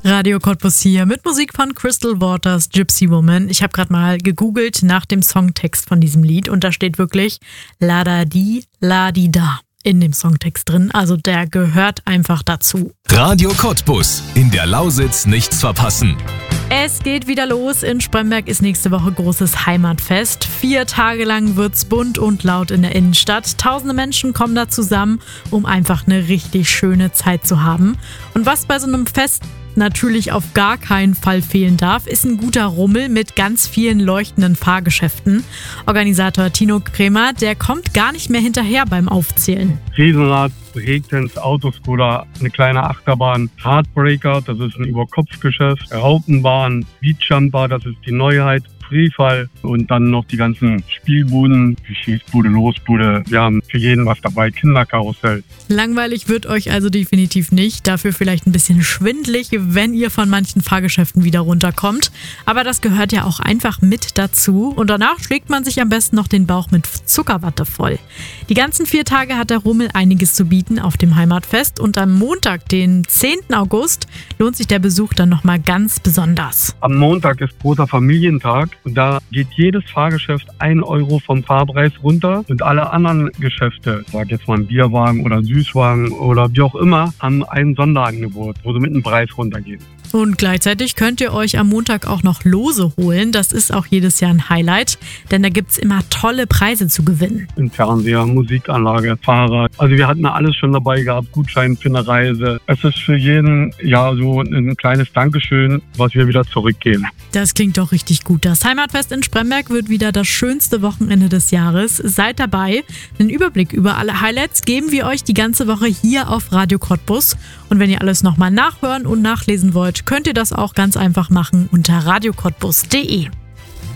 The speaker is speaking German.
Radio Cottbus hier mit Musik von Crystal Waters, Gypsy Woman. Ich habe gerade mal gegoogelt nach dem Songtext von diesem Lied und da steht wirklich La-da-di, la-di-da in dem Songtext drin. Also der gehört einfach dazu. Radio Cottbus. In der Lausitz nichts verpassen. Es geht wieder los. In Spremberg ist nächste Woche großes Heimatfest. 4 Tage lang wird's bunt und laut in der Innenstadt. Tausende Menschen kommen da zusammen, um einfach eine richtig schöne Zeit zu haben. Und was bei so einem Fest natürlich auf gar keinen Fall fehlen darf, ist ein guter Rummel mit ganz vielen leuchtenden Fahrgeschäften. Organisator Tino Kremer, der kommt gar nicht mehr hinterher beim Aufzählen. Riesenrad, Breakdance, Autoscooter, eine kleine Achterbahn, Heartbreaker, das ist ein Überkopfgeschäft, Raupenbahn, Beachjumper, das ist die Neuheit, Freefall und dann noch die ganzen Spielbuden, die Schießbude, Losbude. Wir haben für jeden was dabei, Kinderkarussell. Langweilig wird euch also definitiv nicht, dafür vielleicht ein bisschen schwindelig, wenn ihr von manchen Fahrgeschäften wieder runterkommt. Aber das gehört ja auch einfach mit dazu und danach schlägt man sich am besten noch den Bauch mit Zuckerwatte voll. Die ganzen 4 Tage hat der Rummel einiges zu bieten auf dem Heimatfest und am Montag, den 10. August, lohnt sich der Besuch dann nochmal ganz besonders. Am Montag ist großer Familientag und da geht jedes Fahrgeschäft 1 Euro vom Fahrpreis runter und alle anderen Geschäfte, sag jetzt mal ein Bierwagen oder ein Süßwagen oder wie auch immer, haben ein Sonderangebot, wo sie mit dem Preis runtergehen. Und gleichzeitig könnt ihr euch am Montag auch noch Lose holen. Das ist auch jedes Jahr ein Highlight, denn da gibt's immer tolle Preise zu gewinnen. Ein Fernseher, Musikanlage, Fahrrad. Also wir hatten alles schon dabei gehabt, Gutschein für eine Reise. Es ist für jeden ja so ein kleines Dankeschön, was wir wieder zurückgeben. Das klingt doch richtig gut. Das Heimatfest in Spremberg wird wieder das schönste Wochenende des Jahres. Seid dabei. Einen Überblick über alle Highlights geben wir euch die ganze Woche hier auf Radio Cottbus. Und wenn ihr alles nochmal nachhören und nachlesen wollt, könnt ihr das auch ganz einfach machen unter radiocottbus.de.